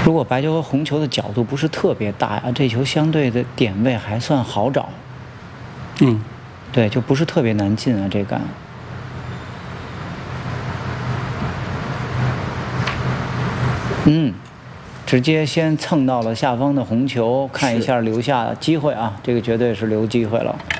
如果白球和红球的角度不是特别大啊，这球相对的点位还算好找。对，就不是特别难进啊，这杆。直接先蹭到了下方的红球，看一下留下机会啊，这个绝对是留机会了。